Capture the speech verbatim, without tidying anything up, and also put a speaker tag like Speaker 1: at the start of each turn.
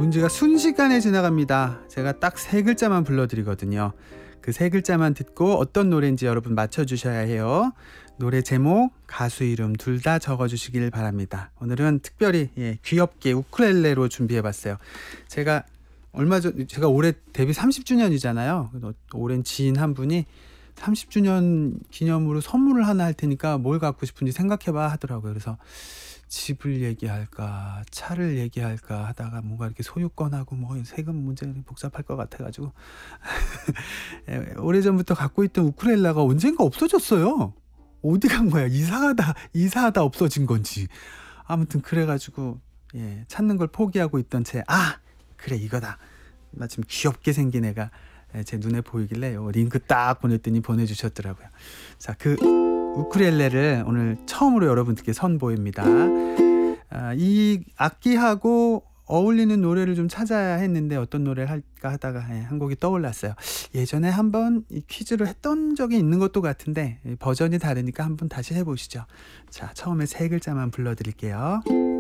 Speaker 1: 문제가 순식간에 지나갑니다. 제가 딱 세 글자만 불러드리거든요. 그 세 글자만 듣고 어떤 노래인지 여러분 맞춰주셔야 해요. 노래 제목, 가수 이름 둘 다 적어주시길 바랍니다. 오늘은 특별히 예, 귀엽게 우쿨렐레로 준비해봤어요. 제가 얼마 전 제가 올해 데뷔 삼십 주년이잖아요. 오랜 지인 한 분이 삼십 주년 기념으로 선물을 하나 할 테니까 뭘 갖고 싶은지 생각해봐 하더라고요. 그래서 집을 얘기할까 차를 얘기할까 하다가 뭔가 이렇게 소유권하고 뭐 세금 문제 복잡할 것 같아가지고 오래전부터 갖고 있던 우쿨렐레가 언젠가 없어졌어요. 어디 간 거야? 이사하다 이사하다 없어진 건지. 아무튼 그래가지고 예, 찾는 걸 포기하고 있던 채 아 그래 이거다. 마침 귀엽게 생긴 애가 제 눈에 보이길래 링크 딱 보냈더니 보내주셨더라고요. 자, 그 우쿨렐레를 오늘 처음으로 여러분들께 선보입니다. 아, 이 악기하고 어울리는 노래를 좀 찾아야 했는데 어떤 노래를 할까 하다가 예, 한 곡이 떠올랐어요. 예전에 한번 이 퀴즈를 했던 적이 있는 것도 같은데 버전이 다르니까 한번 다시 해보시죠. 자, 처음에 세 글자만 불러드릴게요.